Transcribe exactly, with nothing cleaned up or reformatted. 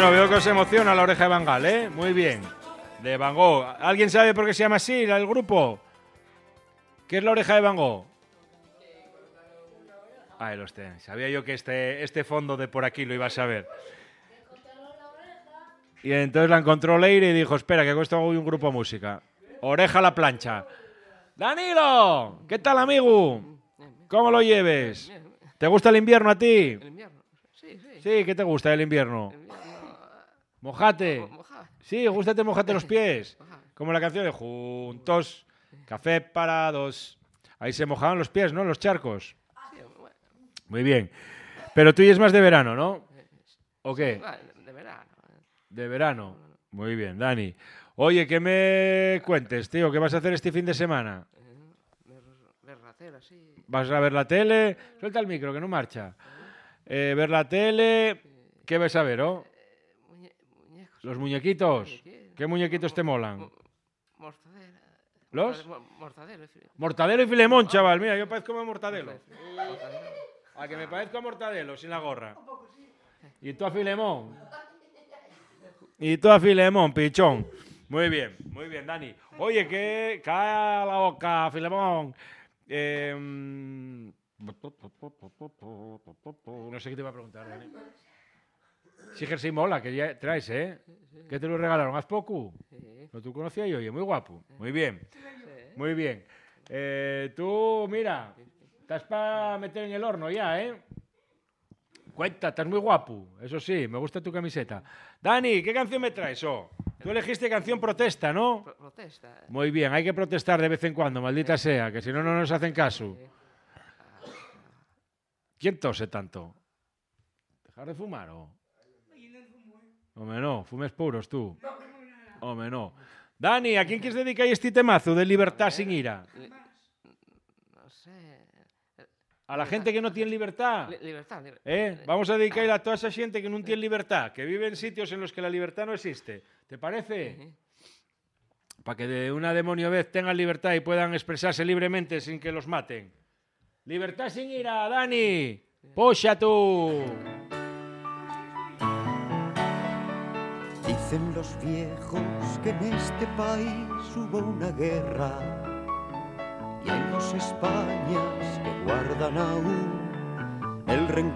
Bueno, veo que os emociona la Oreja de Bangal, ¿eh? Muy bien. De Van Gogh. ¿Alguien sabe por qué se llama así el grupo? ¿Qué es la Oreja de Van Gogh? Ahí los tenéis. Sabía yo que este, este fondo de por aquí lo iba a saber. Y entonces la encontró Leire y dijo, espera, que con esto hago un grupo de música. Oreja a la plancha. ¡Danilo! ¿Qué tal, amigo? ¿Cómo lo lleves? ¿Te gusta el invierno a ti? ¿El invierno? Sí, sí. Sí, ¿qué te gusta el invierno? El invierno... Mojate. Mojar. Sí, gústate mojate los pies. Como la canción de Juntos, café para dos. Ahí se mojaban los pies, ¿no? Los charcos. Sí, bueno. Muy bien. Pero tú y es más de verano, ¿no? ¿O qué? Bueno, de verano. De verano. Muy bien, Dani. Oye, ¿qué me cuentes, tío? ¿Qué vas a hacer este fin de semana? Eh, ver, ver la tele, sí. ¿Vas a ver la tele? Suelta el micro, que no marcha. Eh, ver la tele. ¿Qué vas a ver, oh? Eh, muñe muñecos. ¿Los muñequitos? Muñequitos. ¿Qué muñequitos te molan? Mo- Mortadela. ¿Los? Mortadela, mortadelo. fi- Mortadelo y Filemón, chaval. Mira, yo parezco a Mortadelo. Mortadelo. A que me parezco a Mortadelo, sin la gorra. Y tú a Filemón. Y tú a Filemón, pichón. Muy bien, muy bien, Dani. Oye, que cae la boca, Filemón. Eh, no sé qué te iba a preguntar, Dani. Sí, jersey mola, que ya traes, ¿eh? ¿Qué te lo regalaron? ¿Haz poco? Sí, ¿No tú conocías yo? Oye, muy guapo. Muy bien, sí. muy bien. Eh, tú, mira, estás para meter en el horno ya, ¿eh? Cuenta, estás muy guapo. Eso sí, me gusta tu camiseta. Dani, ¿qué canción me traes? Oh, tú elegiste canción protesta, ¿no? Pro- protesta. Muy bien, hay que protestar de vez en cuando, maldita sea, que si no, no nos hacen caso. ¿Quién tose tanto? ¿Dejar de fumar o...? Home, no, fumes puros tú. Home, no. Dani, ¿a quién quieres dedicar este temazo de libertad sin ira? Li- no sé. ¿A la gente que no tiene libertad? Li- libertad. li- ¿Eh? Vamos a dedicarle a toda esa gente que no tiene libertad, que vive en sitios en los que la libertad no existe. ¿Te parece? Sí. Para que de una demonio vez tengan libertad y puedan expresarse libremente sin que los maten. ¡Libertad sin ira, Dani! ¡Poxa tú! Dicen los viejos que en este país hubo una guerra y hay dos Españas que guardan aún el rencor.